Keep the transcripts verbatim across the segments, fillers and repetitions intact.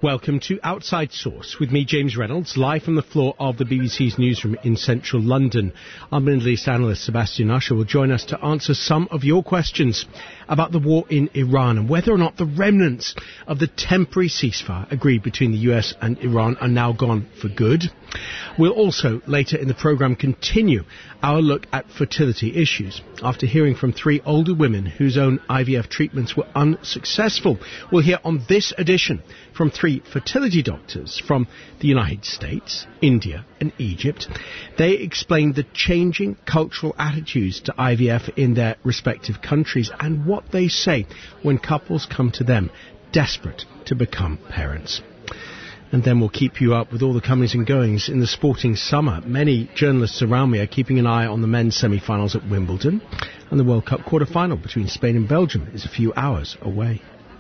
Welcome to Outside Source with me, James Reynolds, live from the floor of the B B C's newsroom in central London. Our Middle East analyst Sebastian Usher will join us to answer some of your questions about the war in Iran and whether or not the remnants of the temporary ceasefire agreed between the U S and Iran are now gone for good. We'll also, later in the programme, continue our look at fertility issues. After hearing from three older women whose own I V F treatments were unsuccessful, we'll hear on this edition from three fertility doctors from the United States, India and Egypt. They explained the changing cultural attitudes to I V F in their respective countries and what they say when couples come to them desperate to become parents. And then we'll keep you up with all the comings and goings in the sporting summer. Many journalists around me are keeping an eye on the men's semi-finals at Wimbledon, and the World Cup quarter-final between Spain and Belgium is a few hours away.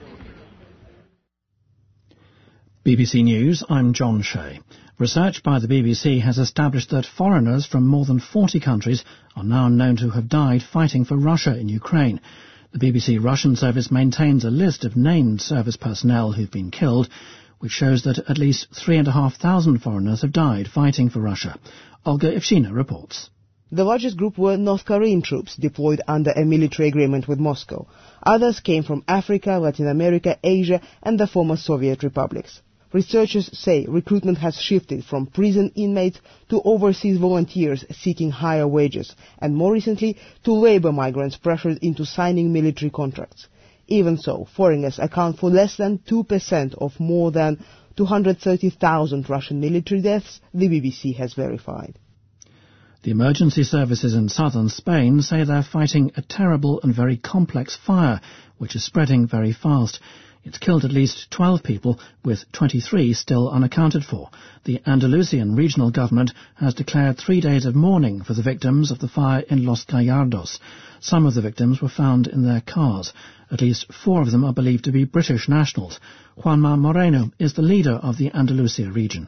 B B C News, I'm John Shea. Research by the B B C has established that foreigners from more than forty countries are now known to have died fighting for Russia in Ukraine. The B B C Russian service maintains a list of named service personnel who've been killed, which shows that at least three and a half thousand foreigners have died fighting for Russia. Olga Evshina reports. The largest group were North Korean troops deployed under a military agreement with Moscow. Others came from Africa, Latin America, Asia and the former Soviet republics. Researchers say recruitment has shifted from prison inmates to overseas volunteers seeking higher wages, and more recently to labor migrants pressured into signing military contracts. Even so, foreigners account for less than two percent of more than two hundred thirty thousand Russian military deaths, the B B C has verified. The emergency services in southern Spain say they're fighting a terrible and very complex fire, which is spreading very fast. It's killed at least twelve people, with twenty-three still unaccounted for. The Andalusian regional government has declared three days of mourning for the victims of the fire in Los Gallardos. Some of the victims were found in their cars. At least four of them are believed to be British nationals. Juanma Moreno is the leader of the Andalusia region.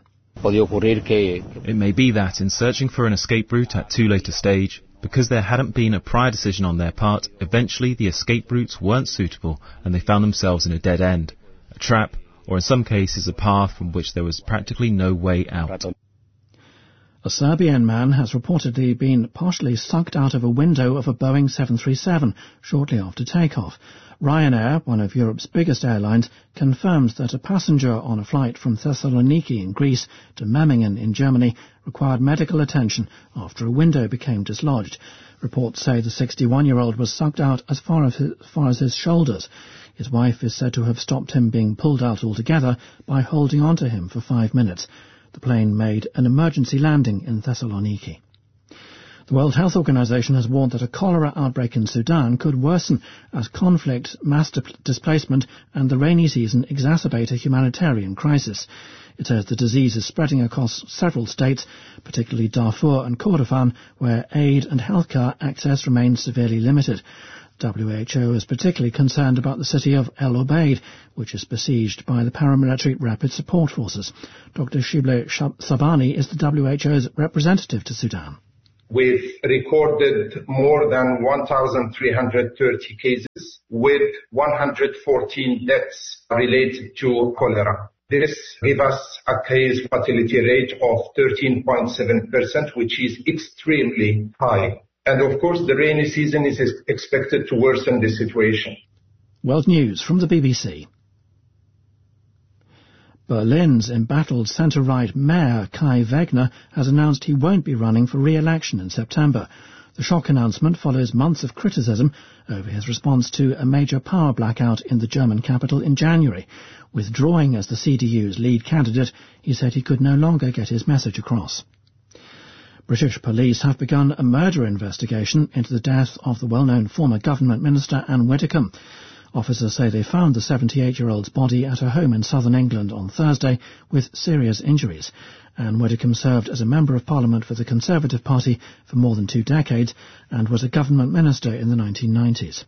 It may be that in searching for an escape route at too late a stage, because there hadn't been a prior decision on their part, eventually the escape routes weren't suitable and they found themselves in a dead end, a trap, or in some cases a path from which there was practically no way out. A Serbian man has reportedly been partially sucked out of a window of a Boeing seven thirty-seven shortly after takeoff. Ryanair, one of Europe's biggest airlines, confirmed that a passenger on a flight from Thessaloniki in Greece to Memmingen in Germany required medical attention after a window became dislodged. Reports say the sixty-one-year-old was sucked out as far as his, far as his shoulders. His wife is said to have stopped him being pulled out altogether by holding on to him for five minutes. The plane made an emergency landing in Thessaloniki. The World Health Organization has warned that a cholera outbreak in Sudan could worsen as conflict, mass di- displacement and the rainy season exacerbate a humanitarian crisis. It says the disease is spreading across several states, particularly Darfur and Kordofan, where aid and healthcare access remains severely limited. W H O is particularly concerned about the city of El Obeid, which is besieged by the paramilitary Rapid Support Forces. Doctor Shible Sabani is the W H O's representative to Sudan. We've recorded more than one thousand three hundred thirty cases with one hundred fourteen deaths related to cholera. This gives us a case fatality rate of thirteen point seven percent, which is extremely high. And of course, the rainy season is expected to worsen the situation. World News from the B B C. Berlin's embattled centre-right mayor Kai Wegner has announced he won't be running for re-election in September. The shock announcement follows months of criticism over his response to a major power blackout in the German capital in January. Withdrawing as the C D U's lead candidate, he said he could no longer get his message across. British police have begun a murder investigation into the death of the well-known former government minister Anne Widdecombe. Officers say they found the seventy-eight-year-old's body at her home in southern England on Thursday with serious injuries. Anne Widdecombe served as a Member of Parliament for the Conservative Party for more than two decades and was a government minister in the nineteen nineties.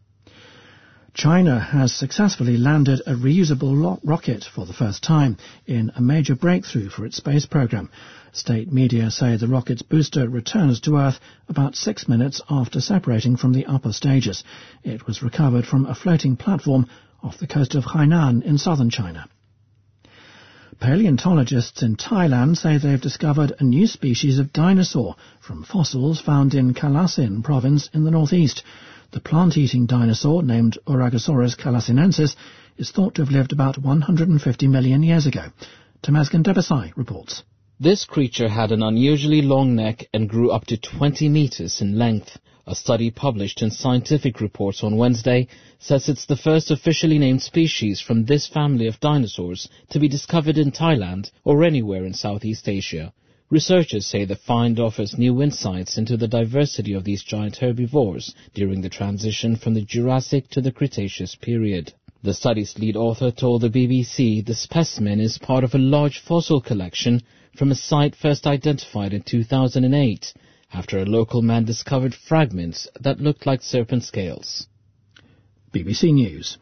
China has successfully landed a reusable lo- rocket for the first time in a major breakthrough for its space program. State media say the rocket's booster returns to Earth about six minutes after separating from the upper stages. It was recovered from a floating platform off the coast of Hainan in southern China. Paleontologists in Thailand say they've discovered a new species of dinosaur from fossils found in Kalasin province in the northeast. The plant-eating dinosaur, named Uragosaurus kalasinensis, is thought to have lived about one hundred fifty million years ago. Tamazgan Debasai reports. This creature had an unusually long neck and grew up to twenty meters in length. A study published in Scientific Reports on Wednesday says it's the first officially named species from this family of dinosaurs to be discovered in Thailand or anywhere in Southeast Asia. Researchers say the find offers new insights into the diversity of these giant herbivores during the transition from the Jurassic to the Cretaceous period. The study's lead author told the B B C the specimen is part of a large fossil collection from a site first identified in two thousand eight, after a local man discovered fragments that looked like serpent scales. B B C News.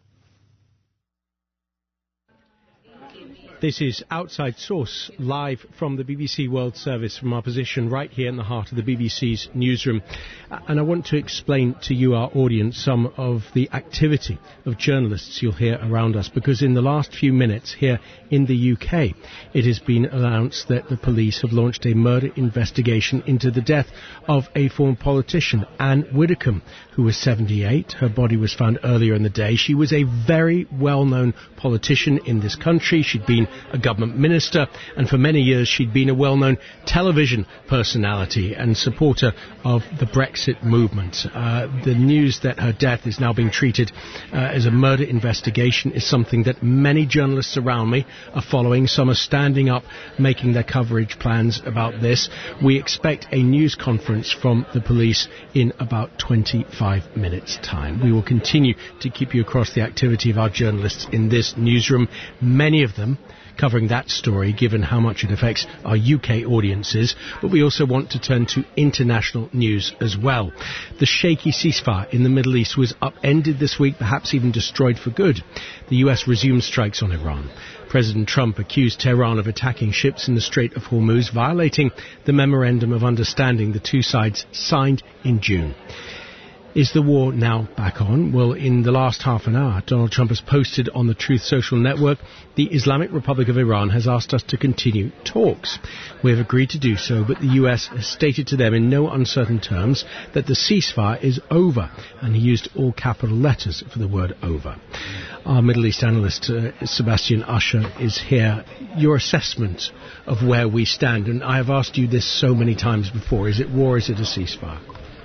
This is Outside Source, live from the B B C World Service from our position right here in the heart of the B B C's newsroom. And I want to explain to you, our audience, some of the activity of journalists you'll hear around us, because in the last few minutes here in the U K, it has been announced that the police have launched a murder investigation into the death of a former politician, Anne Widdecombe, who was seventy-eight. Her body was found earlier in the day. She was a very well-known politician in this country. She'd been a government minister, and for many years she'd been a well-known television personality and supporter of the Brexit movement. Uh, the news that her death is now being treated uh, as a murder investigation is something that many journalists around me are following. Some are standing up, making their coverage plans about this. We expect a news conference from the police in about twenty-five minutes' time. We will continue to keep you across the activity of our journalists in this newsroom, many of them covering that story, given how much it affects our U K audiences, but we also want to turn to international news as well. The shaky ceasefire in the Middle East was upended this week, perhaps even destroyed for good. The U S resumed strikes on Iran. President Trump accused Tehran of attacking ships in the Strait of Hormuz, violating the Memorandum of Understanding the two sides signed in June. Is the war now back on? Well, in the last half an hour, Donald Trump has posted on the Truth Social network, the Islamic Republic of Iran has asked us to continue talks. We have agreed to do so, but the U S has stated to them in no uncertain terms that the ceasefire is over, and he used all capital letters for the word over. Our Middle East analyst, uh, Sebastian Usher, is here. Your assessment of where we stand, and I have asked you this so many times before, is it war, is it a ceasefire?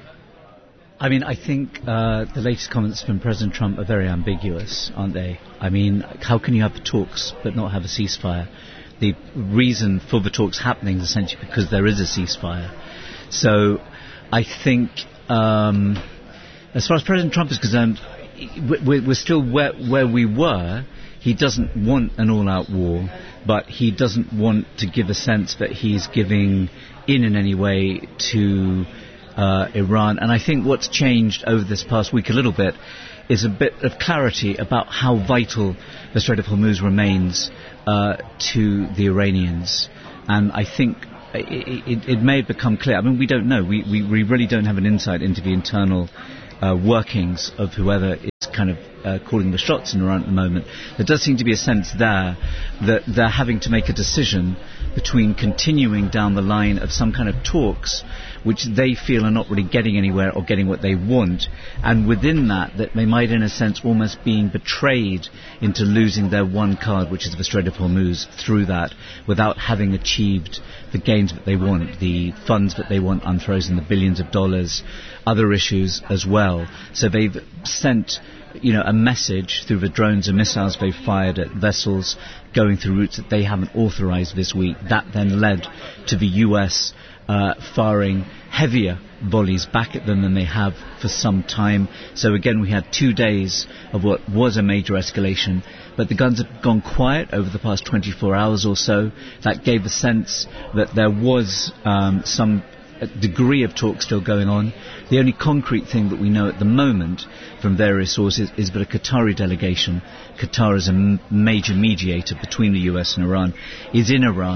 I mean, I think uh, the latest comments from President Trump are very ambiguous, aren't they? I mean, how can you have talks but not have a ceasefire? The reason for the talks happening is essentially because there is a ceasefire. So I think, um, as far as President Trump is concerned, we're still where, where we were. He doesn't want an all-out war, but he doesn't want to give a sense that he's giving in in any way to Uh, Iran. And I think what's changed over this past week a little bit is a bit of clarity about how vital the Strait of Hormuz remains uh, to the Iranians. And I think it, it, it may have become clear. I mean, we don't know. We, we, we really don't have an insight into the internal uh, workings of whoever is kind of uh, calling the shots in Iran at the moment. There does seem to be a sense there that they're having to make a decision between continuing down the line of some kind of talks which they feel are not really getting anywhere or getting what they want, and within that, that they might in a sense almost being betrayed into losing their one card, which is the Strait of Hormuz, through that, without having achieved the gains that they want, the funds that they want unfrozen, the billions of dollars, other issues as well. So they've sent, you know, a message through the drones and missiles they've fired at vessels going through routes that they haven't authorized this week. That then led to the U S uh, firing heavier volleys back at them than they have for some time. So again, we had two days of what was a major escalation, but the guns have gone quiet over the past twenty-four hours or so. That gave a sense that there was um, some degree of talk still going on. The only concrete thing that we know at the moment from various sources is that a Qatari delegation, Qatar is a m- major mediator between the U S and Iran, is in Iran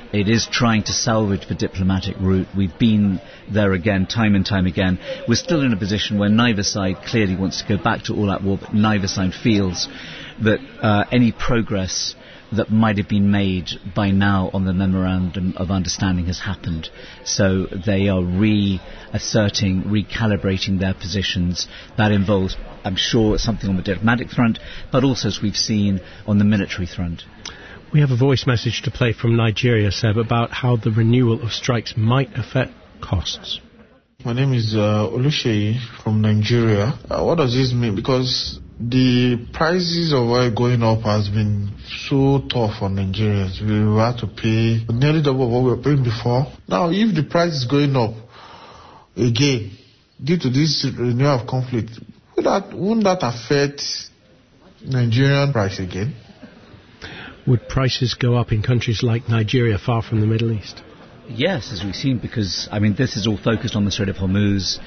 it is trying to salvage the diplomatic route. We've been there again, time and time again. We're still in a position where neither side clearly wants to go back to all-out war, but neither side feels that uh, any progress that might have been made by now on the Memorandum of Understanding has happened. So they are reasserting, recalibrating their positions. That involves, I'm sure, something on the diplomatic front, but also, as we've seen, on the military front. We have a voice message to play from Nigeria, Seb, about how the renewal of strikes might affect costs. My name is uh, Oluseyi from Nigeria. Uh, what does this mean? Because the prices of oil going up has been so tough on Nigerians. We had to pay nearly double what we were paying before. Now, if the price is going up again due to this renewal of conflict, would that, wouldn't that affect Nigerian price again? Would prices go up in countries like Nigeria, far from the Middle East? Yes, as we've seen, because, I mean, this is all focused on the Strait of Hormuz.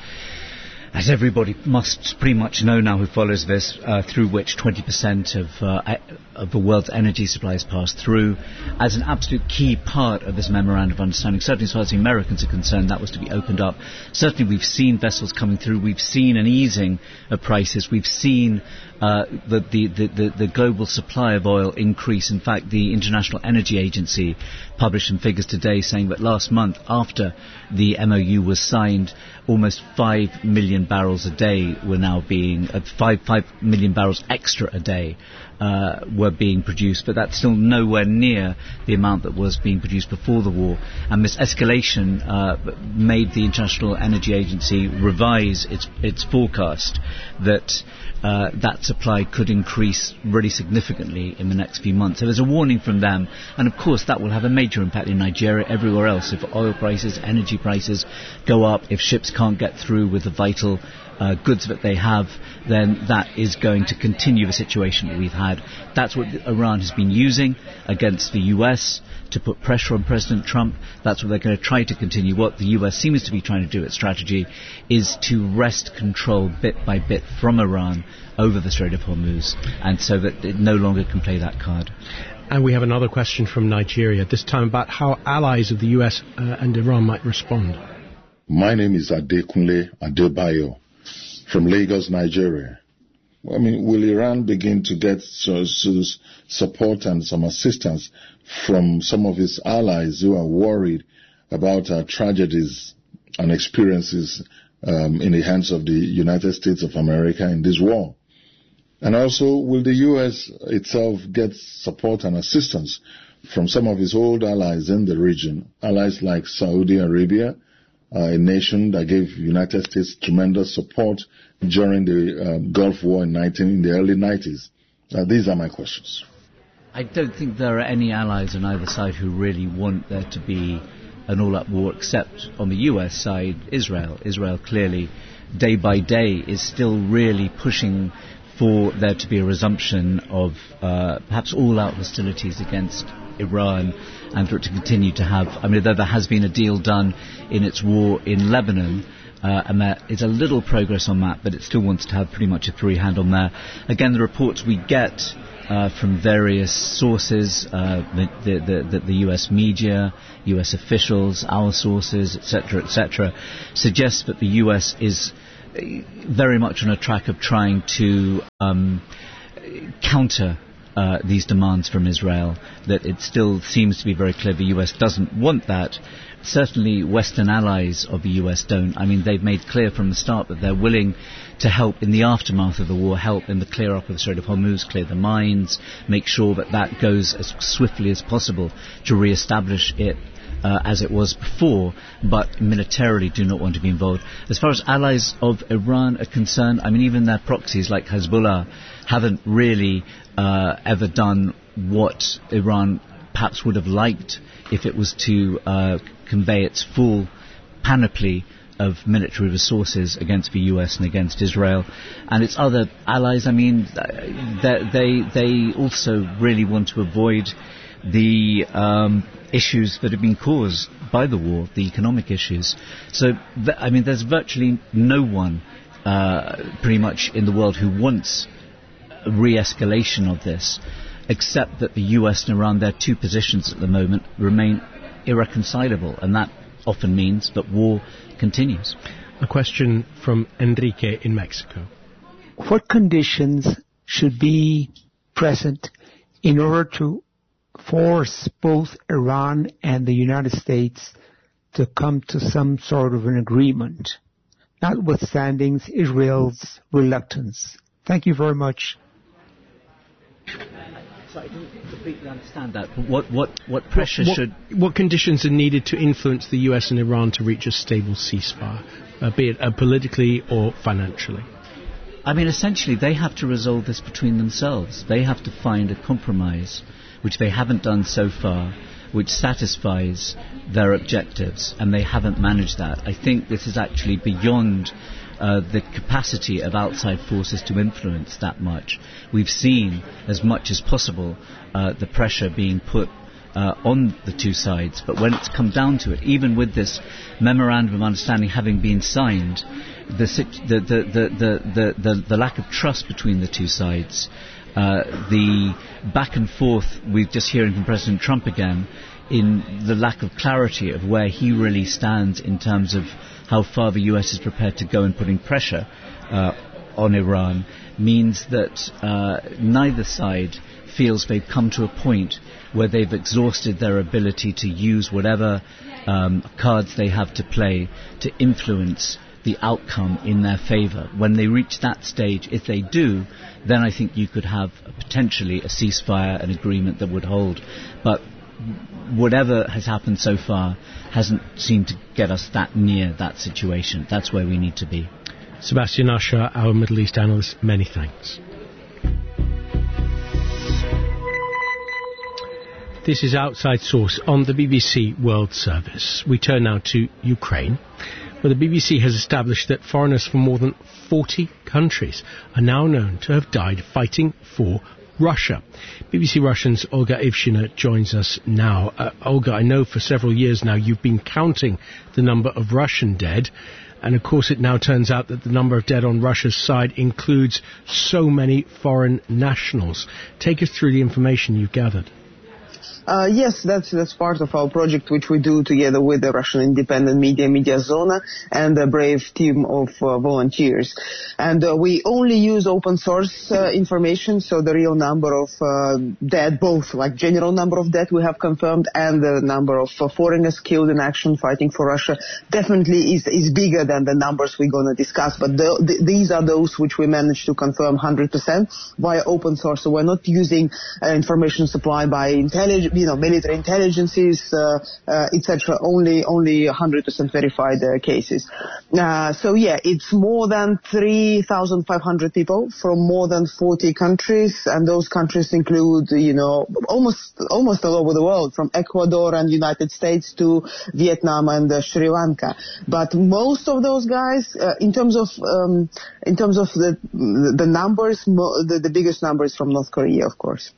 As everybody must pretty much know now who follows this, uh, through which twenty percent of, uh, of the world's energy supplies pass through, as an absolute key part of this Memorandum of Understanding. Certainly as far as the Americans are concerned, that was to be opened up. Certainly we've seen vessels coming through, we've seen an easing of prices, we've seen uh, the, the, the, the global supply of oil increase. In fact, the International Energy Agency published some figures today saying that last month, after the M O U was signed, almost five million barrels a day were now being, uh, five, five million barrels extra a day uh, were being produced, but that's still nowhere near the amount that was being produced before the war. And this escalation uh, made the International Energy Agency revise its, its forecast that Uh, that supply could increase really significantly in the next few months. So there's a warning from them, and of course that will have a major impact in Nigeria, everywhere else. If oil prices, energy prices go up, if ships can't get through with the vital uh, goods that they have, then that is going to continue the situation that we've had. That's what Iran has been using against the U S to put pressure on President Trump. That's what they're going to try to continue. What the U S seems to be trying to do, its strategy, is to wrest control bit by bit from Iran over the Strait of Hormuz, and so that it no longer can play that card. And we have another question from Nigeria, this time about how allies of the U S uh, and Iran might respond. My name is Adekunle Adebayo from Lagos, Nigeria. I mean, will Iran begin to get so, so support and some assistance from some of its allies who are worried about uh, tragedies and experiences um, in the hands of the United States of America in this war? And also, will the U S itself get support and assistance from some of its old allies in the region, allies like Saudi Arabia, uh, a nation that gave the United States tremendous support during the uh, Gulf War in, nineteen, in the early nineties? Uh, these are my questions. I don't think there are any allies on either side who really want there to be an all-out war, except on the U S side, Israel. Israel clearly, day by day, is still really pushing for there to be a resumption of uh, perhaps all-out hostilities against Iran, and for it to continue to have, I mean, though there has been a deal done in its war in Lebanon, uh, and there is a little progress on that, but it still wants to have pretty much a three hand on there. Again, the reports we get uh, from various sources, uh, the, the, the, the U S media, U S officials, our sources, et cetera, et cetera, suggest that the U S is very much on a track of trying to um, counter uh, these demands from Israel, that it still seems to be very clear the U S doesn't want that. Certainly Western allies of the U S don't. I mean, they've made clear from the start that they're willing to help in the aftermath of the war, help in the clear up of the Strait of Hormuz, clear the mines, make sure that that goes as swiftly as possible to re-establish it Uh, as it was before, but militarily do not want to be involved. As far as allies of Iran are concerned, I mean, even their proxies like Hezbollah haven't really uh, ever done what Iran perhaps would have liked if it was to uh, convey its full panoply of military resources against the U S and against Israel. And its other allies, I mean, they, they also really want to avoid the um, issues that have been caused by the war, the economic issues. So, th- I mean, there's virtually no one uh, pretty much in the world who wants a re-escalation of this, except that the U S and Iran, their two positions at the moment, remain irreconcilable, and that often means that war continues. A question from Enrique in Mexico. What conditions should be present in order to force both Iran and the United States to come to some sort of an agreement, notwithstanding Israel's reluctance? Thank you very much. So I don't completely understand that. But what, what, what pressure what, should... What conditions are needed to influence the U S and Iran to reach a stable ceasefire, uh, be it uh, politically or financially? I mean, essentially, they have to resolve this between themselves. They have to find a compromise, which they haven't done so far, which satisfies their objectives, and they haven't managed that. I think this is actually beyond uh, the capacity of outside forces to influence that much. We've seen, as much as possible, uh, the pressure being put uh, on the two sides, but when it's come down to it, even with this memorandum of understanding having been signed, the the the the the, the, the lack of trust between the two sides, uh, the back and forth we're just hearing from President Trump again, in the lack of clarity of where he really stands in terms of how far the U S is prepared to go in putting pressure uh, on Iran, means that uh, neither side feels they've come to a point where they've exhausted their ability to use whatever um, cards they have to play to influence the outcome in their favour. When they reach that stage, if they do, then I think you could have potentially a ceasefire, an agreement that would hold. But whatever has happened so far hasn't seemed to get us that near that situation. That's where we need to be. Sebastian Usher, our Middle East analyst, many thanks. This is Outside Source on the B B C World Service. We turn now to Ukraine, where the B B C has established that foreigners from more than forty countries are now known to have died fighting for Russia. B B C Russian's Olga Ivshina joins us now. Uh, Olga, I know for several years now you've been counting the number of Russian dead, and of course it now turns out that the number of dead on Russia's side includes so many foreign nationals. Take us through the information you've gathered. Uh, yes, that's that's part of our project, which we do together with the Russian independent media, Mediazona, and a brave team of uh, volunteers. And uh, we only use open source uh, information, so the real number of uh, dead, both like general number of dead we have confirmed, and the number of uh, foreigners killed in action fighting for Russia, definitely is is bigger than the numbers we're going to discuss. But the, the, these are those which we managed to confirm one hundred percent via open source. So we're not using uh, information supplied by intelligence. You know, military intelligences, uh, uh, et cetera. Only, only one hundred percent verified uh, cases. Uh, so yeah, it's more than three thousand five hundred people from more than forty countries, and those countries include, you know, almost, almost all over the world, from Ecuador and United States to Vietnam and uh, Sri Lanka. But most of those guys, uh, in terms of, um, in terms of the the numbers, mo- the, the biggest number is from North Korea, of course.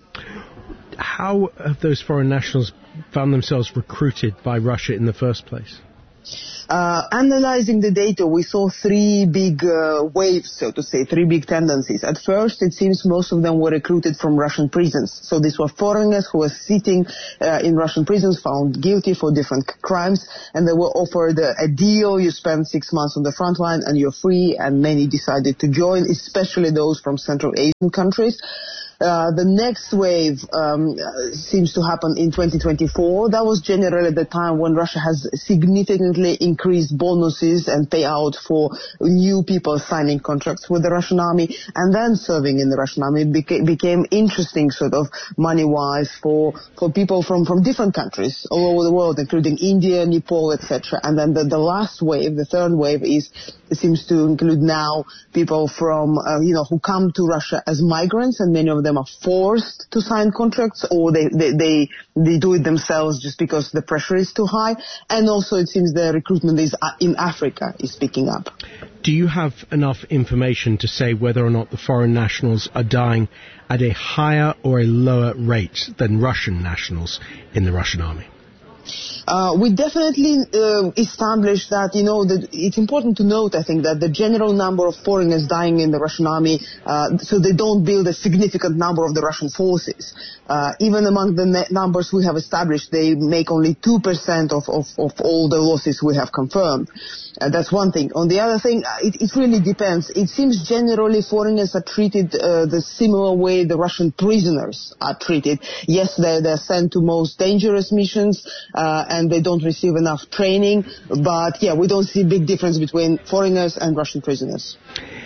How have those foreign nationals found themselves recruited by Russia in the first place? Uh, analyzing the data, we saw three big uh, waves, so to say, three big tendencies. At first, it seems most of them were recruited from Russian prisons. So these were foreigners who were sitting uh, in Russian prisons, found guilty for different crimes, and they were offered uh, a deal. You spend six months on the front line and you're free, and many decided to join, especially those from Central Asian countries. Uh, the next wave um, seems to happen in twenty twenty-four. That was generally the time when Russia has significantly increased bonuses and payout for new people signing contracts with the Russian army and then serving in the Russian army. It beca- became interesting sort of money-wise for, for people from, from different countries all over the world, including India, Nepal, et cetera. And then the, the last wave, the third wave, is it seems to include now people from, uh, you know, who come to Russia as migrants, and many of them are forced to sign contracts, or they, they, they, they do it themselves just because the pressure is too high. And also it seems the recruitment is uh, in Africa is picking up. Do you have enough information to say whether or not the foreign nationals are dying at a higher or a lower rate than Russian nationals in the Russian army? Uh, we definitely uh, established that, you know, that it's important to note, I think, that the general number of foreigners dying in the Russian army, uh, so they don't build a significant number of the Russian forces. Uh, even among the ne- numbers we have established, they make only two percent of, of, of all the losses we have confirmed. Uh, that's one thing. On the other thing, it, it really depends. It seems generally foreigners are treated uh, the similar way the Russian prisoners are treated. Yes, they're, they're sent to most dangerous missions, uh, and they don't receive enough training, but yeah, we don't see a big difference between foreigners and Russian prisoners.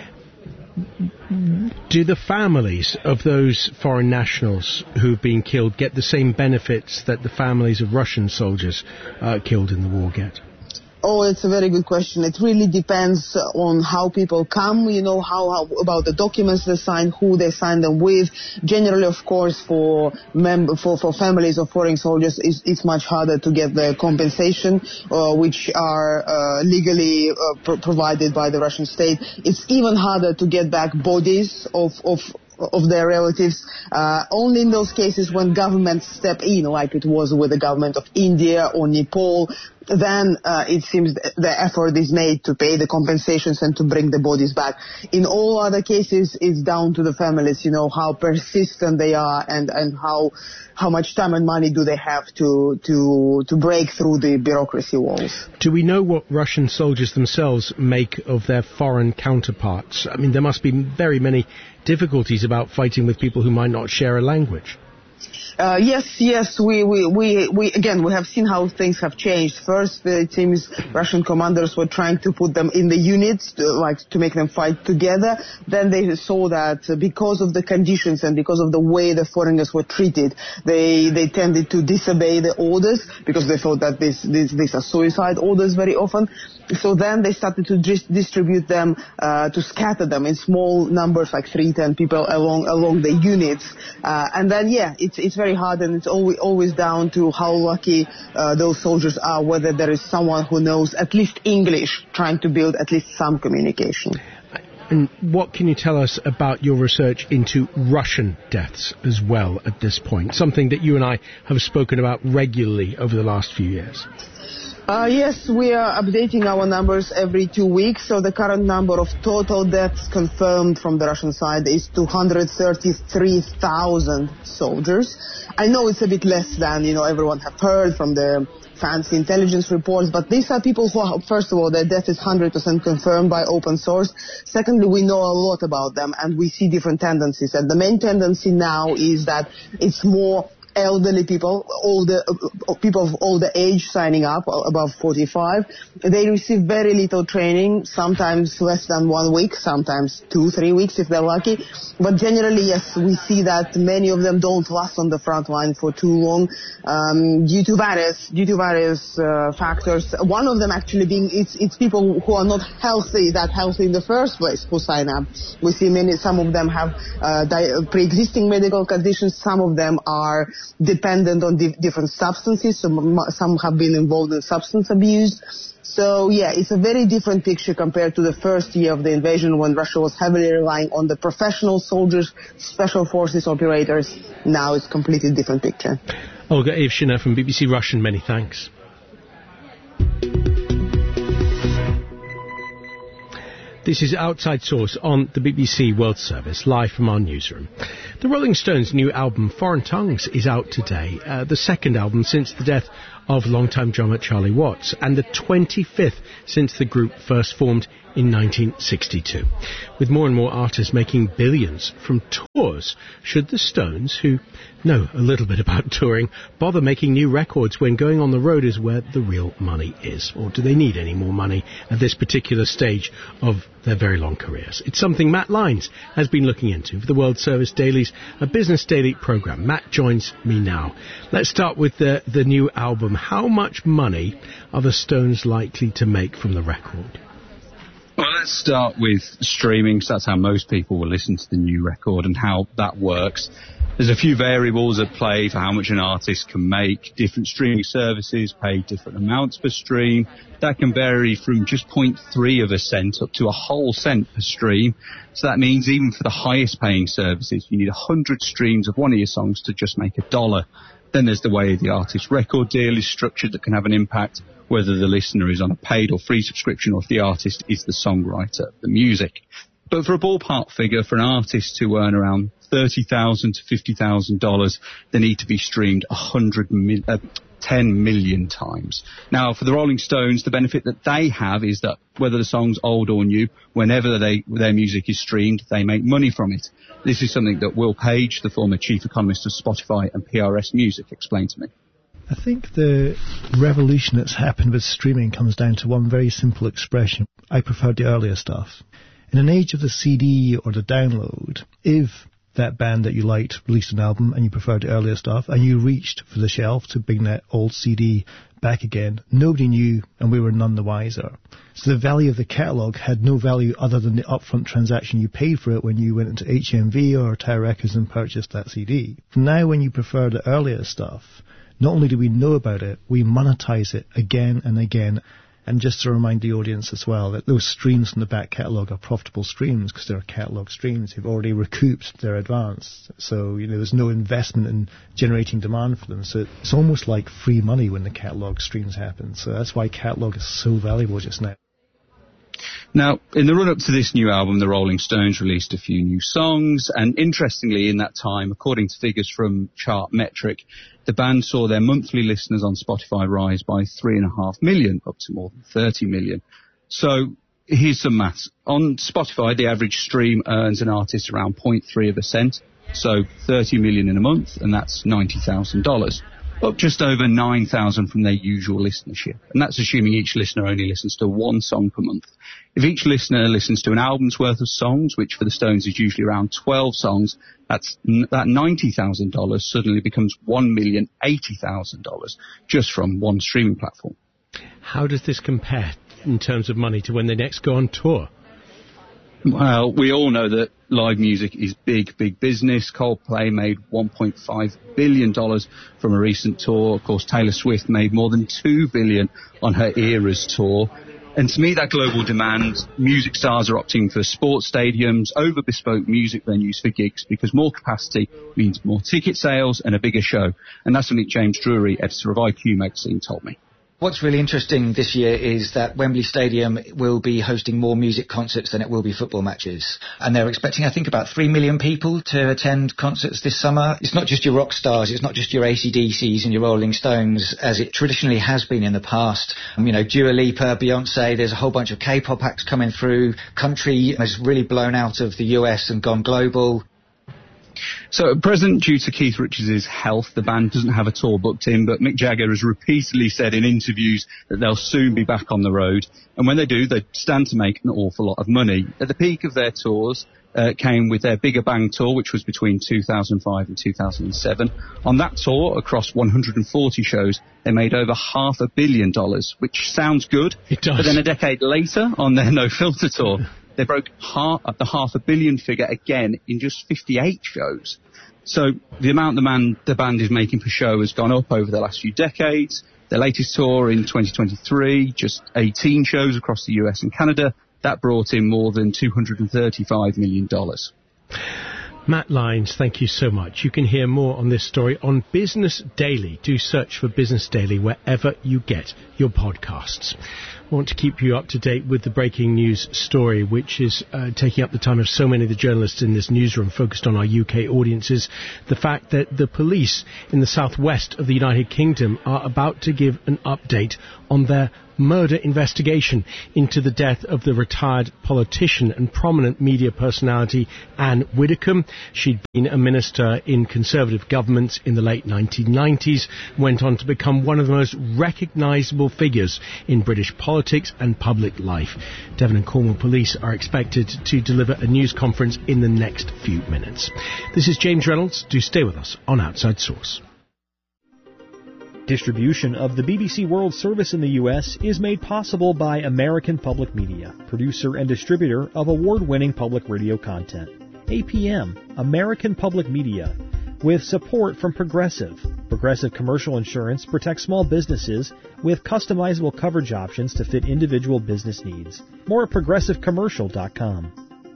Do the families of those foreign nationals who've been killed get the same benefits that the families of Russian soldiers uh, killed in the war get? Oh, it's a very good question. It really depends on how people come, you know, how, how about the documents they sign, who they sign them with. Generally, of course, for mem- for, for families of foreign soldiers, it's, it's much harder to get the compensation, uh, which are uh, legally uh, pr- provided by the Russian state. It's even harder to get back bodies of of of their relatives, uh, only in those cases when governments step in, like it was with the government of India or Nepal. Then uh, it seems th- the effort is made to pay the compensations and to bring the bodies back. In all other cases, it's down to the families, you know, how persistent they are and, and how how much time and money do they have to, to, to break through the bureaucracy walls. Do we know what Russian soldiers themselves make of their foreign counterparts? I mean, there must be very many difficulties about fighting with people who might not share a language. Uh, yes, yes, we, we, we, we, again, we have seen how things have changed. First, uh, it seems Russian commanders were trying to put them in the units, to, like, to make them fight together. Then they saw that uh, because of the conditions and because of the way the foreigners were treated, they, they tended to disobey the orders because they thought that this, this, these are suicide orders very often. So then they started to dis- distribute them, uh, to scatter them in small numbers, like three, ten people along, along the units. Uh, and then, yeah, it's, it's very hard, and it's always, always down to how lucky, uh, those soldiers are, whether there is someone who knows at least English, trying to build at least some communication. And what can you tell us about your research into Russian deaths as well at this point? Something that you and I have spoken about regularly over the last few years. Uh, yes, we are updating our numbers every two weeks, so the current number of total deaths confirmed from the Russian side is two hundred thirty-three thousand soldiers. I know it's a bit less than, you know, everyone have heard from the fancy intelligence reports, but these are people who are, first of all, their death is one hundred percent confirmed by open source. Secondly, we know a lot about them, and we see different tendencies. And the main tendency now is that it's more elderly people, older uh, people of older age signing up, above forty-five. They receive very little training, sometimes less than one week, sometimes two, three weeks if they're lucky. But generally, yes, we see that many of them don't last on the front line for too long, um, due to various due to various uh, factors. One of them actually being it's it's people who are not healthy, that healthy in the first place, who sign up. We see many, some of them have uh, di- pre-existing medical conditions. Some of them are dependent on di- different substances. Some, some have been involved in substance abuse. So, yeah, it's a very different picture compared to the first year of the invasion when Russia was heavily relying on the professional soldiers, special forces operators. Now it's a completely different picture. Olga Evshina from B B C Russian, many thanks. This is Outside Source on the B B C World Service, live from our newsroom. The Rolling Stones' new album, Foreign Tongues, is out today, uh, the second album since the death of longtime drummer Charlie Watts, and the twenty-fifth since the group first formed in nineteen sixty-two. With more and more artists making billions from tours, should the Stones, who know a little bit about touring, bother making new records when going on the road is where the real money is? Or do they need any more money at this particular stage of their very long careers? It's something Matt Lyons has been looking into for the World Service Daily's A Business Daily programme. Matt joins me now. Let's start with the, the new album. How much money are the Stones likely to make from the record? Well, let's start with streaming, because that's how most people will listen to the new record and how that works. There's a few variables at play for how much an artist can make. Different streaming services pay different amounts per stream. That can vary from just zero point three of a cent up to a whole cent per stream. So that means even for the highest paying services, you need one hundred streams of one of your songs to just make a dollar. Then there's the way the artist's record deal is structured that can have an impact, whether the listener is on a paid or free subscription or if the artist is the songwriter of the music. But for a ballpark figure, for an artist to earn around thirty thousand dollars to fifty thousand dollars, they need to be streamed one hundred mil, uh, ten million times. Now, for the Rolling Stones, the benefit that they have is that whether the song's old or new, whenever they, their music is streamed, they make money from it. This is something that Will Page, the former chief economist of Spotify and P R S Music, explained to me. I think the revolution that's happened with streaming comes down to one very simple expression. I prefer the earlier stuff. In an age of the C D or the download, if that band that you liked released an album and you preferred the earlier stuff and you reached for the shelf to bring that old C D back again, nobody knew and we were none the wiser. So the value of the catalogue had no value other than the upfront transaction you paid for it when you went into H M V or Tower Records and purchased that C D. Now when you prefer the earlier stuff, not only do we know about it, we monetize it again and again. And just to remind the audience as well that those streams from the back catalogue are profitable streams because they're catalogue streams. They've already recouped their advance. So, you know, there's no investment in generating demand for them. So it's almost like free money when the catalogue streams happen. So that's why catalogue is so valuable just now. Now, in the run-up to this new album, the Rolling Stones released a few new songs, and interestingly, in that time, according to figures from Chartmetric, the band saw their monthly listeners on Spotify rise by three and a half million, up to more than thirty million. So, here's some maths. On Spotify, the average stream earns an artist around zero point three of a cent, so thirty million in a month, and that's ninety thousand dollars. Up just over nine thousand from their usual listenership. And that's assuming each listener only listens to one song per month. If each listener listens to an album's worth of songs, which for the Stones is usually around twelve songs, that's that ninety thousand dollars suddenly becomes one million eighty thousand dollars just from one streaming platform. How does this compare in terms of money to when they next go on tour? Well, we all know that live music is big, big business. Coldplay made one point five billion dollars from a recent tour. Of course, Taylor Swift made more than two billion dollars on her Eras tour. And to meet that global demand, music stars are opting for sports stadiums over bespoke music venues for gigs because more capacity means more ticket sales and a bigger show. And that's something James Drury, editor of I Q magazine, told me. What's really interesting this year is that Wembley Stadium will be hosting more music concerts than it will be football matches. And they're expecting, I think, about three million people to attend concerts this summer. It's not just your rock stars, it's not just your A C D Cs and your Rolling Stones, as it traditionally has been in the past. Um, you know, Dua Lipa, Beyonce, there's a whole bunch of K-pop acts coming through. Country has really blown out of the U S and gone global. So at present, due to Keith Richards' health, the band doesn't have a tour booked in, but Mick Jagger has repeatedly said in interviews that they'll soon be back on the road. And when they do, they stand to make an awful lot of money. At the peak of their tours uh, came with their Bigger Bang tour, which was between two thousand five and two thousand seven. On that tour, across one hundred forty shows, they made over half a billion dollars, which sounds good. It does. But then a decade later, on their No Filter tour, they broke half, the half a billion figure again in just fifty-eight shows. So the amount the, man, the band is making per show has gone up over the last few decades. Their latest tour in twenty twenty-three, just eighteen shows across the U S and Canada, that brought in more than two hundred thirty-five million dollars. Matt Lyons, thank you so much. You can hear more on this story on Business Daily. Do search for Business Daily wherever you get your podcasts. I want to keep you up to date with the breaking news story, which is uh, taking up the time of so many of the journalists in this newsroom focused on our U K audiences. The fact that the police in the southwest of the United Kingdom are about to give an update on their murder investigation into the death of the retired politician and prominent media personality Anne Widdecombe. She'd been a minister in Conservative governments in the late nineteen nineties, went on to become one of the most recognisable figures in British politics and public life. Devon and Cornwall Police are expected to deliver a news conference in the next few minutes. This is James Reynolds. Do stay with us on Outside Source. Distribution of the B B C World Service in the U S is made possible by American Public Media, producer and distributor of award-winning public radio content. A P M, American Public Media. with support from Progressive. Progressive Commercial Insurance protects small businesses with customizable coverage options to fit individual business needs. More at progressive commercial dot com.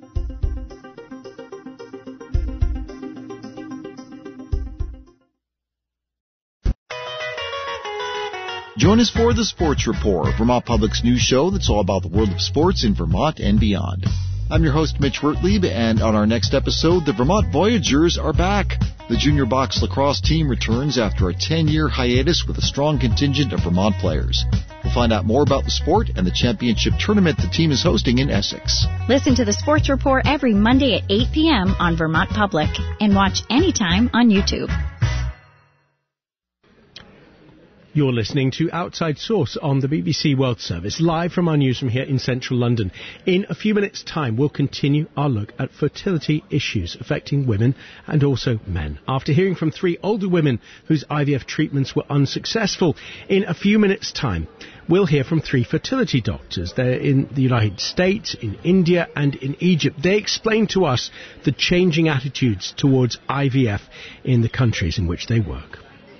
Join us for the Sports Report, Vermont Public's news show that's all about the world of sports in Vermont and beyond. I'm your host, Mitch Wertlieb, and on our next episode, the Vermont Voyagers are back. The junior box lacrosse team returns after a ten-year hiatus with a strong contingent of Vermont players. We'll find out more about the sport and the championship tournament the team is hosting in Essex. Listen to the Sports Report every Monday at eight p.m. on Vermont Public and watch anytime on YouTube. You're listening to Outside Source on the B B C World Service, live from our newsroom here in central London. In a few minutes' time, we'll continue our look at fertility issues affecting women and also men. After hearing from three older women whose I V F treatments were unsuccessful, in a few minutes' time, we'll hear from three fertility doctors. They're in the United States, in India and in Egypt. They explain to us the changing attitudes towards I V F in the countries in which they work.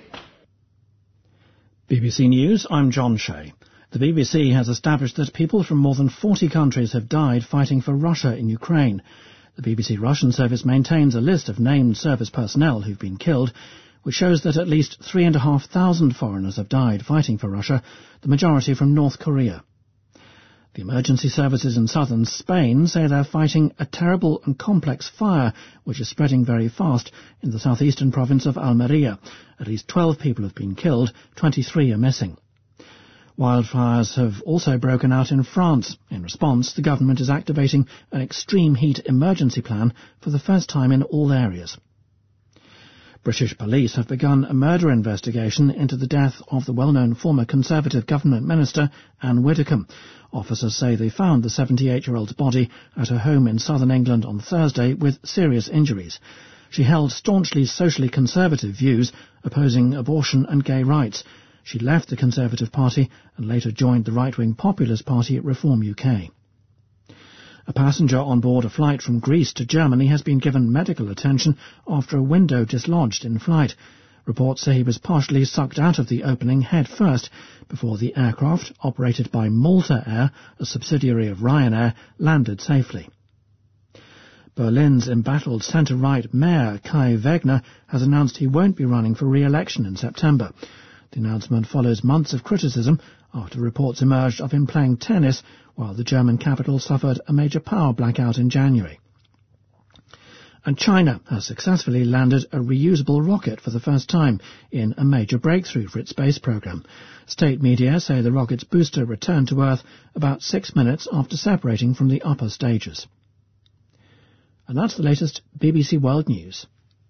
B B C News, I'm John Shea. The B B C has established that people from more than forty countries have died fighting for Russia in Ukraine. The B B C Russian service maintains a list of named service personnel who've been killed, which shows that at least three and a half thousand foreigners have died fighting for Russia, the majority from North Korea. The emergency services in southern Spain say they're fighting a terrible and complex fire which is spreading very fast in the southeastern province of Almeria. At least twelve people have been killed, twenty-three are missing. Wildfires have also broken out in France. In response, the government is activating an extreme heat emergency plan for the first time in all areas. British police have begun a murder investigation into the death of the well-known former Conservative government minister Anne Widdecombe. Officers say they found the seventy-eight-year-old's body at her home in southern England on Thursday with serious injuries. She held staunchly socially conservative views, opposing abortion and gay rights. She left the Conservative Party and later joined the right-wing Populist Party Reform U K. A passenger on board a flight from Greece to Germany has been given medical attention after a window dislodged in flight. Reports say he was partially sucked out of the opening head first before the aircraft, operated by Malta Air, a subsidiary of Ryanair, landed safely. Berlin's embattled centre-right mayor Kai Wegner has announced he won't be running for re-election in September. The announcement follows months of criticism after reports emerged of him playing tennis while the German capital suffered a major power blackout in January. And China has successfully landed a reusable rocket for the first time in a major breakthrough for its space program. State media say the rocket's booster returned to Earth about six minutes after separating from the upper stages. And that's the latest B B C World News.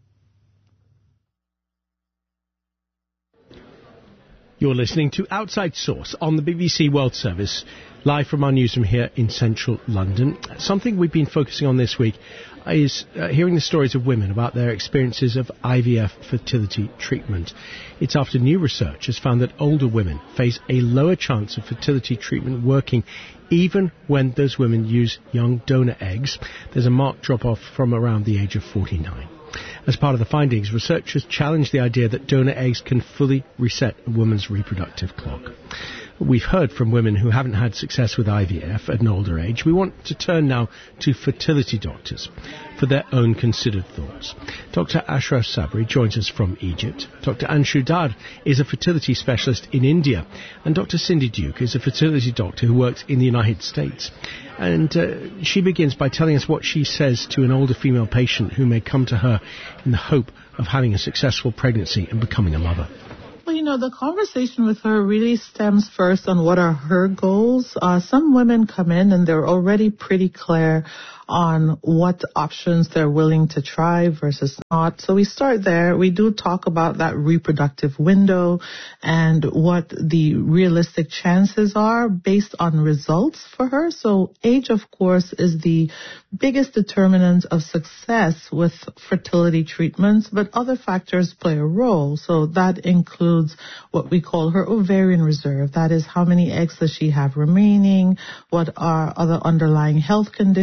You're listening to Outside Source on the B B C World Service, live from our newsroom here in central London. Something we've been focusing on this week is uh, hearing the stories of women about their experiences of I V F fertility treatment. It's after new research has found that older women face a lower chance of fertility treatment working even when those women use young donor eggs. There's a marked drop-off from around the age of forty-nine. As part of the findings, researchers challenged the idea that donor eggs can fully reset a woman's reproductive clock. We've heard from women who haven't had success with I V F at an older age. We want to turn now to fertility doctors for their own considered thoughts. Doctor Ashraf Sabri joins us from Egypt. Doctor Anshu Dar is a fertility specialist in India. And Doctor Cindy Duke is a fertility doctor who works in the United States. And uh, she begins by telling us what she says to an older female patient who may come to her in the hope of having a successful pregnancy and becoming a mother. Well, you know, the conversation with her really stems first on what are her goals. Uh, some women come in and they're already pretty clear on what options they're willing to try versus not. So we start there. We do talk about that reproductive window and what the realistic chances are based on results for her. So age, of course, is the biggest determinant of success with fertility treatments, but other factors play a role. So that includes what we call her ovarian reserve. That is, how many eggs does she have remaining? What are other underlying health conditions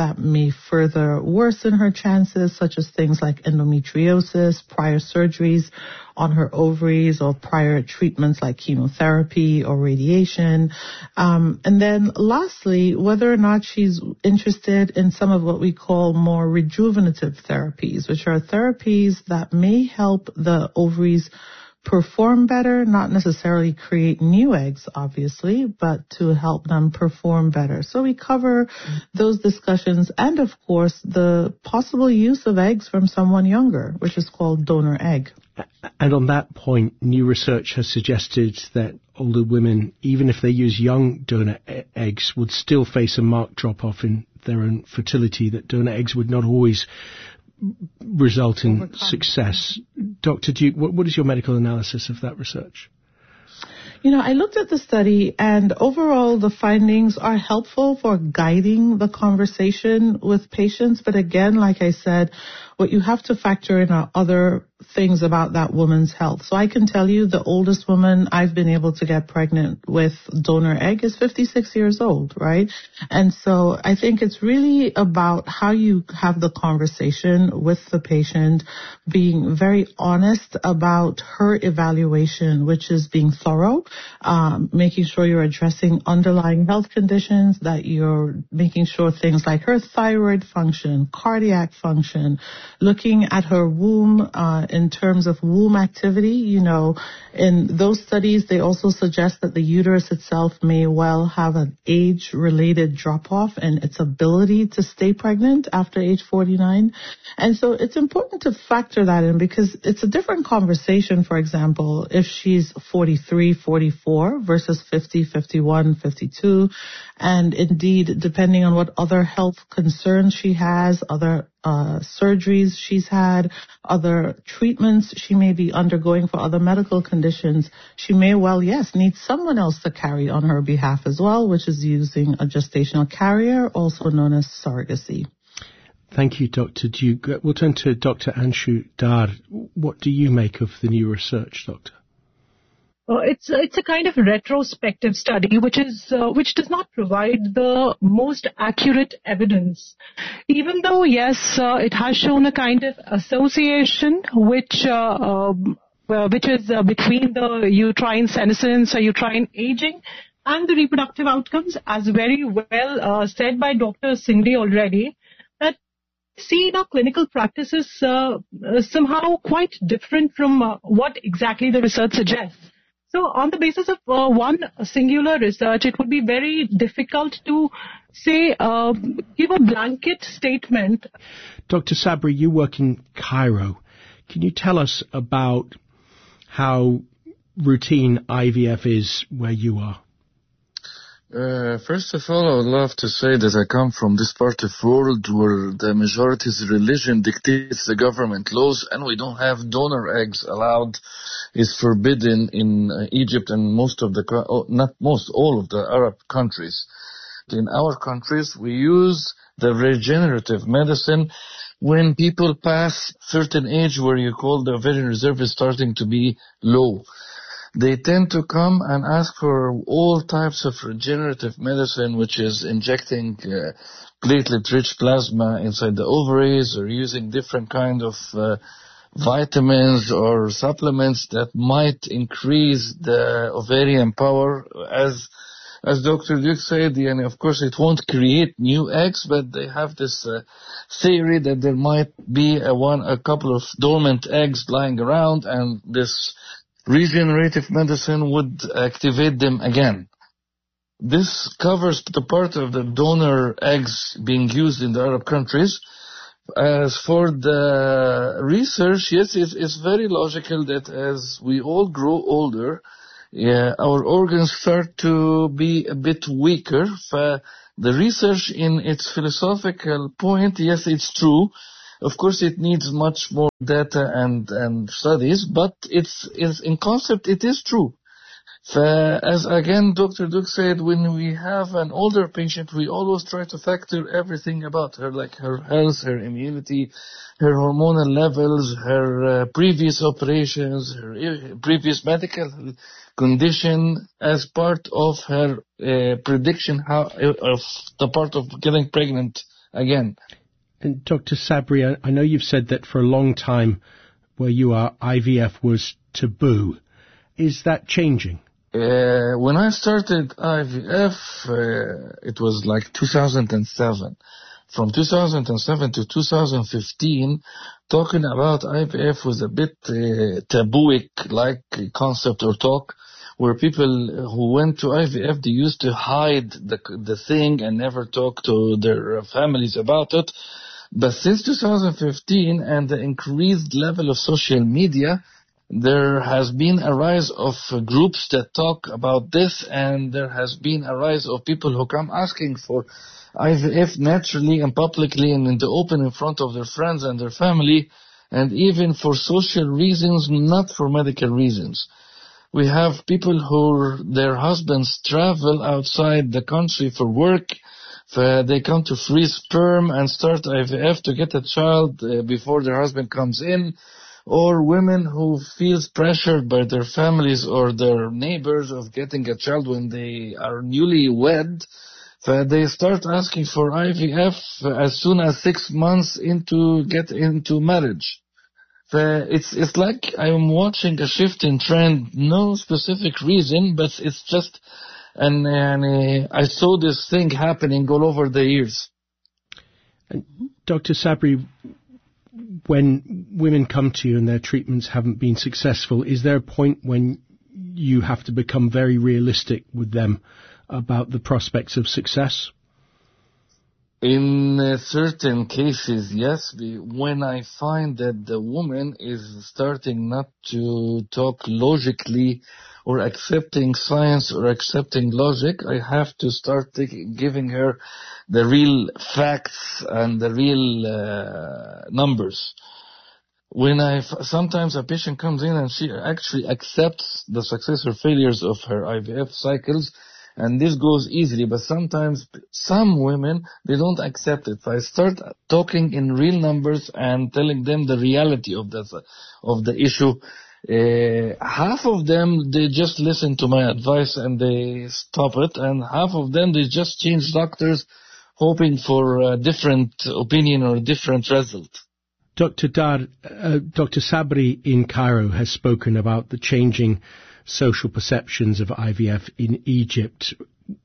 that may further worsen her chances, such as things like endometriosis, prior surgeries on her ovaries, or prior treatments like chemotherapy or radiation. Um, and then lastly, whether or not she's interested in some of what we call more rejuvenative therapies, which are therapies that may help the ovaries perform better, not necessarily create new eggs, obviously, but to help them perform better. So we cover those discussions and, of course, the possible use of eggs from someone younger, which is called donor egg. And on that point, new research has suggested that older women, even if they use young donor e- eggs, would still face a marked drop-off in their own fertility, that donor eggs would not always result in Overcome. success. Doctor Duke, what, what is your medical analysis of that research? You know, I looked at the study, and overall the findings are helpful for guiding the conversation with patients. But again, like I said, what you have to factor in are other things about that woman's health. So I can tell you the oldest woman I've been able to get pregnant with donor egg is fifty-six years old, right? And so I think it's really about how you have the conversation with the patient, being very honest about her evaluation, which is being thorough, um, making sure you're addressing underlying health conditions, that you're making sure things like her thyroid function, cardiac function, looking at her womb, uh, in terms of womb activity. You know, in those studies, they also suggest that the uterus itself may well have an age-related drop-off in its ability to stay pregnant after age forty-nine. And so it's important to factor that in, because it's a different conversation, for example, if she's forty-three, forty-four versus fifty, fifty-one, fifty-two. And indeed, depending on what other health concerns she has, other uh, surgeries she's had, other treatments she may be undergoing for other medical conditions, she may well, yes, need someone else to carry on her behalf as well, which is using a gestational carrier, also known as surrogacy. Thank you, Doctor Duke. We'll turn to Doctor Anshu Dar. What do you make of the new research, Doctor? Uh, it's it's a kind of retrospective study, which is uh, which does not provide the most accurate evidence. Even though, yes, uh, it has shown a kind of association, which uh, um, uh, which is uh, between the uterine senescence or uterine aging and the reproductive outcomes, as very well uh, said by Doctor Singh already, that see in our clinical practices uh, uh, somehow quite different from uh, what exactly the research suggests. So on the basis of uh, one singular research, it would be very difficult to say, uh, give a blanket statement. Doctor Sabri, you work in Cairo. Can you tell us about how routine I V F is where you are? Uh, first of all, I would love to say that I come from this part of the world where the majority's religion dictates the government laws, and we don't have donor eggs allowed. Is forbidden in uh, Egypt and most of the, oh, not most, all of the Arab countries. In our countries, we use the regenerative medicine when people pass certain age where you call the ovarian reserve is starting to be low. They tend to come and ask for all types of regenerative medicine, which is injecting uh, platelet-rich plasma inside the ovaries, or using different kind of uh, vitamins or supplements that might increase the ovarian power. As as Doctor Duke said, and of course it won't create new eggs, but they have this uh, theory that there might be a one, a couple of dormant eggs lying around, and this regenerative medicine would activate them again. This covers the part of the donor eggs being used in the Arab countries. As for the research, yes, it's, it's very logical that as we all grow older, yeah, our organs start to be a bit weaker. For the research in its philosophical point, yes, it's true. Of course, it needs much more data and, and studies, but it's, it's in concept, it is true. So, as again Doctor Duke said, when we have an older patient, we always try to factor everything about her, like her health, her immunity, her hormonal levels, her uh, previous operations, her previous medical condition, as part of her uh, prediction how, of the part of getting pregnant again. And Doctor Sabri, I know you've said that for a long time where you are, I V F was taboo. Is that changing? Uh, when I started I V F, uh, it was like two thousand seven. From two thousand seven to two thousand fifteen, talking about I V F was a bit uh, tabooic-like concept or talk, where people who went to I V F, they used to hide the the thing and never talk to their families about it. But since two thousand fifteen and the increased level of social media, there has been a rise of groups that talk about this, and there has been a rise of people who come asking for I V F naturally and publicly and in the open in front of their friends and their family, and even for social reasons, not for medical reasons. We have people who their husbands travel outside the country for work. They come to freeze sperm and start I V F to get a child before their husband comes in. Or women who feels pressured by their families or their neighbors of getting a child when they are newly wed. They start asking for I V F as soon as six months into get into marriage. It's it's like I'm watching a shift in trend, no specific reason, but it's just, and, and uh, I saw this thing happening all over the years. Doctor Sabri, when women come to you and their treatments haven't been successful, is there a point when you have to become very realistic with them about the prospects of success? In uh, certain cases, yes. When I find that the woman is starting not to talk logically or accepting science or accepting logic, I have to start taking, giving her the real facts and the real uh, numbers. When I f- sometimes a patient comes in and she actually accepts the success or failures of her I V F cycles, and this goes easily, but sometimes some women, they don't accept it. So I start talking in real numbers and telling them the reality of the, of the issue. Uh, half of them, they just listen to my advice and they stop it, and half of them, they just change doctors hoping for a different opinion or a different result. Doctor Dar, uh, Doctor Sabri in Cairo has spoken about the changing social perceptions of I V F in Egypt.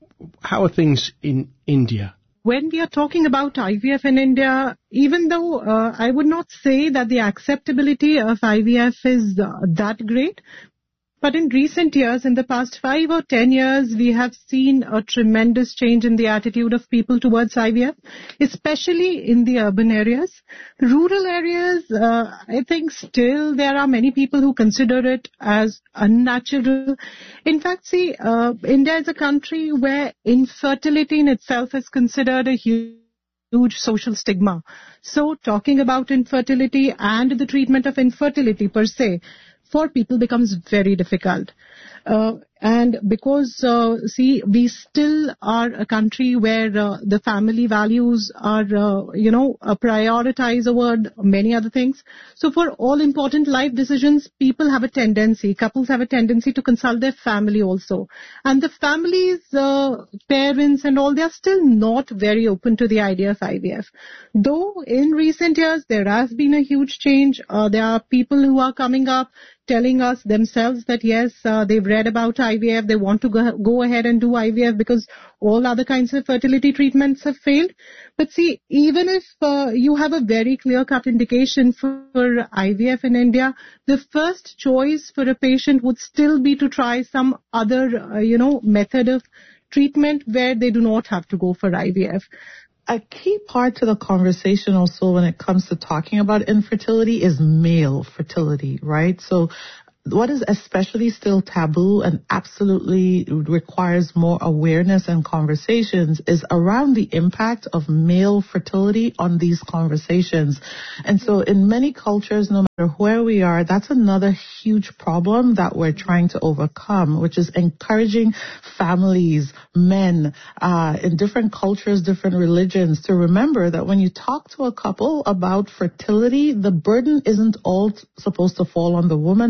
How are things in India? When we are talking about I V F in India, even though uh, I would not say that the acceptability of I V F is uh, that great, but in recent years, in the past five or ten years, we have seen a tremendous change in the attitude of people towards I V F, especially in the urban areas. Rural areas, uh, I think still there are many people who consider it as unnatural. In fact, see, uh, India is a country where infertility in itself is considered a huge huge social stigma. So talking about infertility and the treatment of infertility per se for people becomes very difficult. Uh, and because, uh, see, we still are a country where uh, the family values are, uh, you know, uh, prioritized over many other things. So for all important life decisions, people have a tendency, couples have a tendency to consult their family also. And the families, uh, parents and all, they are still not very open to the idea of I V F. Though in recent years, there has been a huge change. Uh, there are people who are coming up telling us themselves that yes, uh, they've read about I V F, they want to go, go ahead and do I V F because all other kinds of fertility treatments have failed. But see, even if uh, you have a very clear-cut indication for, for I V F in India, the first choice for a patient would still be to try some other, uh, you know, method of treatment where they do not have to go for I V F. A key part to the conversation also when it comes to talking about infertility is male fertility, right? So what is especially still taboo and absolutely requires more awareness and conversations is around the impact of male fertility on these conversations. And so in many cultures, no matter where we are, that's another huge problem that we're trying to overcome, which is encouraging families, men, uh, in different cultures, different religions to remember that when you talk to a couple about fertility, the burden isn't all supposed to fall on the woman, though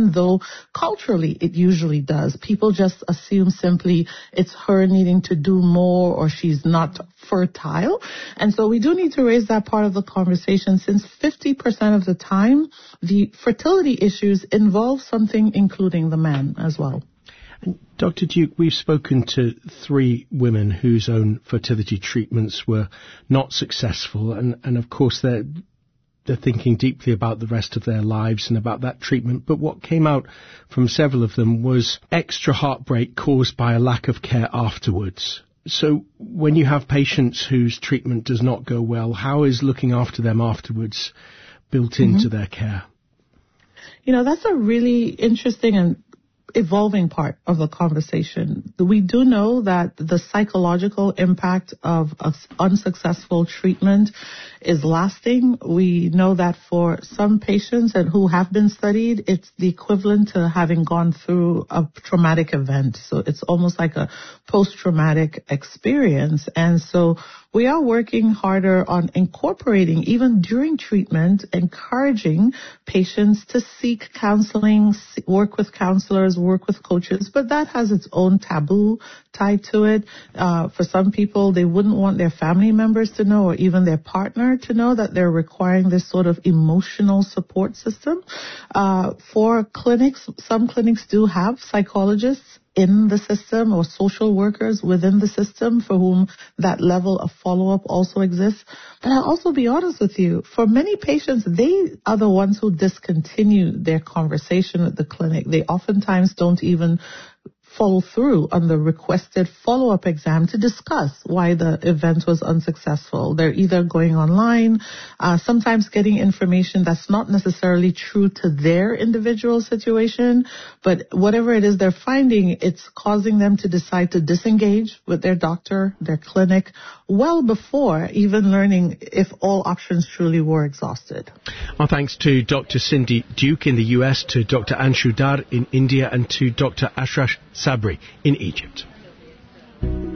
culturally it usually does. People just assume simply it's her needing to do more or she's not fertile. And so we do need to raise that part of the conversation, since fifty percent of the time the fertility issues involve something including the man as well. And Doctor Duke, we've spoken to three women whose own fertility treatments were not successful, and, and of course they're, they're thinking deeply about the rest of their lives and about that treatment. But what came out from several of them was extra heartbreak caused by a lack of care afterwards. So when you have patients whose treatment does not go well, how is looking after them afterwards built mm-hmm. into their care? You know, that's a really interesting and evolving part of the conversation. We do know that the psychological impact of an unsuccessful treatment is lasting. We know that for some patients and who have been studied, it's the equivalent to having gone through a traumatic event. So it's almost like a post-traumatic experience. And so we are working harder on incorporating, even during treatment, encouraging patients to seek counseling, work with counselors, work with coaches, but that has its own taboo tied to it. Uh, for some people, they wouldn't want their family members to know, or even their partner to know, that they're requiring this sort of emotional support system. Uh, for clinics, some clinics do have psychologists in the system, or social workers within the system for whom that level of follow-up also exists. But I'll also be honest with you, for many patients, they are the ones who discontinue their conversation with the clinic. They oftentimes don't even follow through on the requested follow-up exam to discuss why the event was unsuccessful. They're either going online, uh, sometimes getting information that's not necessarily true to their individual situation, but whatever it is they're finding, it's causing them to decide to disengage with their doctor, their clinic, well before even learning if all options truly were exhausted. Well, thanks to Doctor Cindy Duke in the U S, to Doctor Anshu Dar in India, and to Doctor Ashrash Sabri in Egypt.